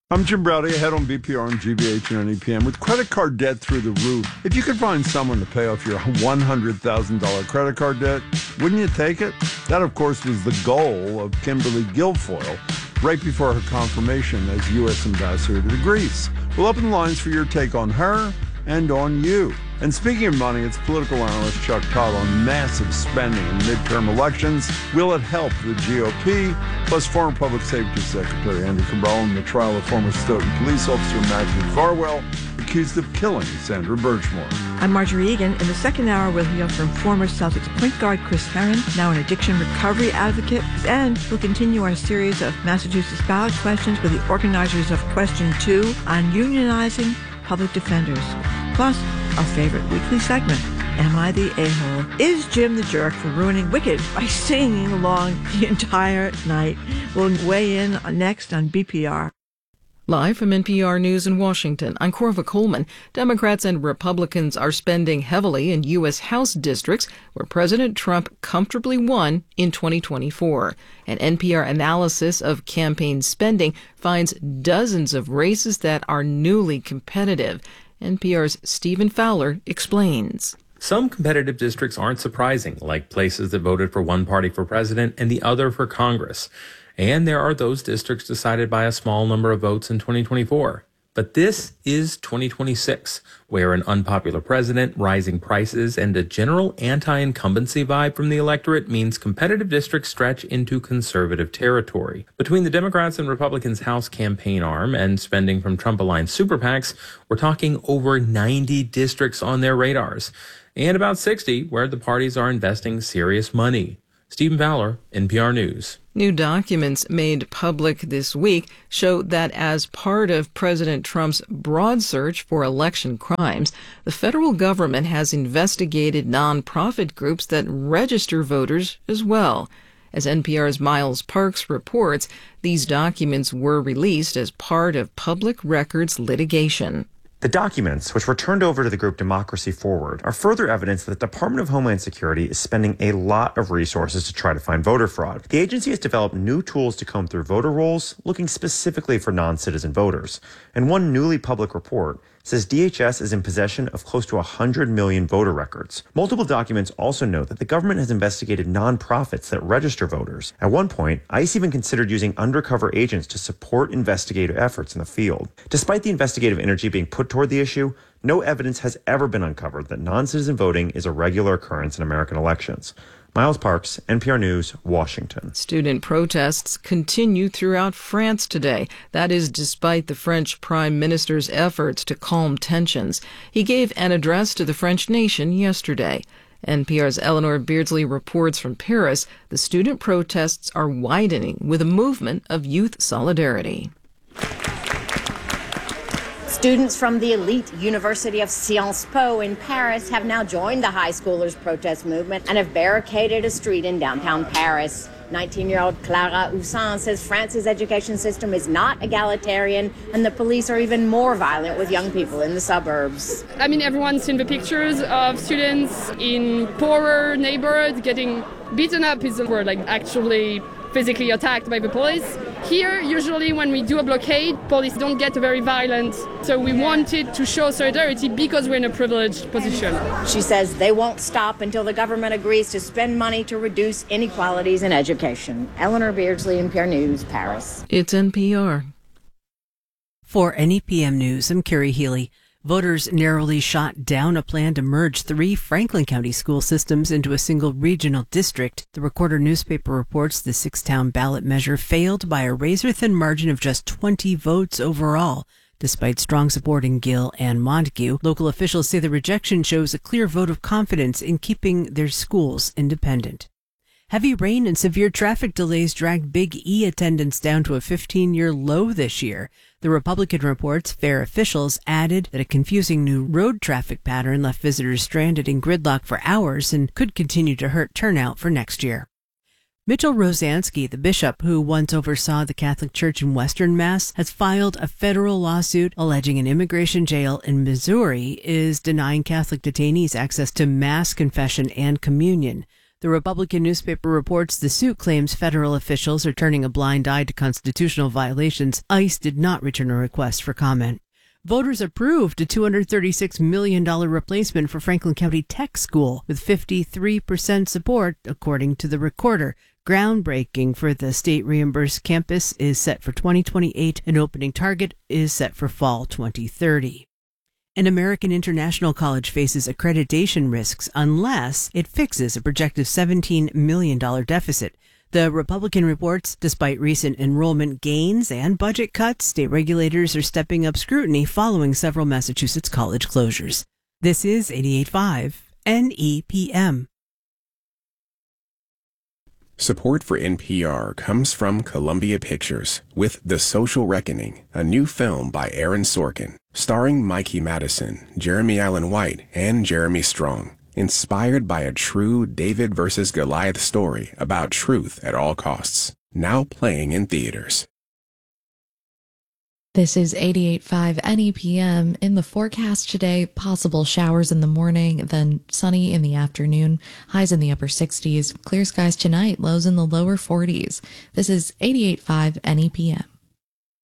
I'm Jim Browdy, ahead on BPR and GBH and NEPM. With credit card debt through the roof, if you could find someone to pay off your $100,000 credit card debt, wouldn't you take it? That, of course, was the goal of Kimberly Guilfoyle right before her confirmation as U.S. Ambassador to Greece. We'll open the lines for your take on her and on you. And speaking of money, it's political analyst Chuck Todd on massive spending in midterm elections. Will it help the GOP? Plus, former Public Safety Secretary Andrew Cabral and the trial of former Stoughton police officer Matthew Farwell, accused of killing Sandra Birchmore. I'm Marjorie Egan. In the second hour, we'll hear from former Celtics point guard Chris Herron, now an addiction recovery advocate. And we'll continue our series of Massachusetts ballot questions with the organizers of Question 2 on unionizing public defenders. Plus, our favorite weekly segment, Am I the A-hole? Is Jim the jerk for ruining Wicked by singing along the entire night? We'll weigh in next on BPR. Live from NPR News in Washington, I'm Corva Coleman. Democrats and Republicans are spending heavily in U.S. House districts where President Trump comfortably won in 2024. An NPR analysis of campaign spending finds dozens of races that are newly competitive. NPR's Stephen Fowler explains. Some competitive districts aren't surprising, like places that voted for one party for president and the other for Congress. And there are those districts decided by a small number of votes in 2024. But this is 2026, where an unpopular president, rising prices, and a general anti-incumbency vibe from the electorate means competitive districts stretch into conservative territory. Between the Democrats and Republicans' House campaign arm and spending from Trump-aligned super PACs, we're talking over 90 districts on their radars, and about 60 where the parties are investing serious money. Stephen Fowler, NPR News. New documents made public this week show that as part of President Trump's broad search for election crimes, the federal government has investigated nonprofit groups that register voters as well. As NPR's Miles Parks reports, these documents were released as part of public records litigation. The documents, which were turned over to the group Democracy Forward, are further evidence that the Department of Homeland Security is spending a lot of resources to try to find voter fraud. The agency has developed new tools to comb through voter rolls, looking specifically for non-citizen voters. And one newly public report says DHS is in possession of close to 100 million voter records. Multiple documents also note that the government has investigated nonprofits that register voters. At one point, ICE even considered using undercover agents to support investigative efforts in the field. Despite the investigative energy being put toward the issue, no evidence has ever been uncovered that non-citizen voting is a regular occurrence in American elections. Miles Parks, NPR News, Washington. Student protests continue throughout France today. That is despite the French Prime Minister's efforts to calm tensions. He gave an address to the French nation yesterday. NPR's Eleanor Beardsley reports from Paris. The student protests are widening with a movement of youth solidarity. Students from the elite University of Sciences Po in Paris have now joined the high schoolers' protest movement and have barricaded a street in downtown Paris. 19-year-old Clara Houssin says France's education system is not egalitarian and the police are even more violent with young people in the suburbs. I mean, everyone's seen the pictures of students in poorer neighborhoods getting beaten up is the word, like actually physically attacked by the police. Here, usually when we do a blockade, police don't get very violent. So we wanted to show solidarity because we're in a privileged position. She says they won't stop until the government agrees to spend money to reduce inequalities in education. Eleanor Beardsley, NPR News, Paris. It's NPR. For NEPM News, I'm Carrie Healy. Voters narrowly shot down a plan to merge 3 Franklin County school systems into a single regional district. The Recorder newspaper reports the 6-town ballot measure failed by a razor-thin margin of just 20 votes overall. Despite strong support in Gill and Montague, local officials say the rejection shows a clear vote of confidence in keeping their schools independent. Heavy rain and severe traffic delays dragged Big E attendance down to a 15-year low this year. The Republican reports fair officials added that a confusing new road traffic pattern left visitors stranded in gridlock for hours and could continue to hurt turnout for next year. Mitchell Rosansky, the bishop who once oversaw the Catholic Church in Western Mass, has filed a federal lawsuit alleging an immigration jail in Missouri is denying Catholic detainees access to Mass, confession, and communion. The Republican newspaper reports the suit claims federal officials are turning a blind eye to constitutional violations. ICE did not return a request for comment. Voters approved a $236 million replacement for Franklin County Tech School with 53% support, according to the Recorder. Groundbreaking for the state-reimbursed campus is set for 2028, and opening target is set for fall 2030. An American International College faces accreditation risks unless it fixes a projected $17 million deficit. The Republican reports, despite recent enrollment gains and budget cuts, state regulators are stepping up scrutiny following several Massachusetts college closures. This is 88.5 NEPM. Support for NPR comes from Columbia Pictures with The Social Reckoning, a new film by Aaron Sorkin, starring Mikey Madison, Jeremy Allen White, and Jeremy Strong. Inspired by a true David versus Goliath story about truth at all costs. Now playing in theaters. This is 88.5 NEPM. In the forecast today, possible showers in the morning, then sunny in the afternoon, highs in the upper 60s, clear skies tonight, lows in the lower 40s. This is 88.5 NEPM.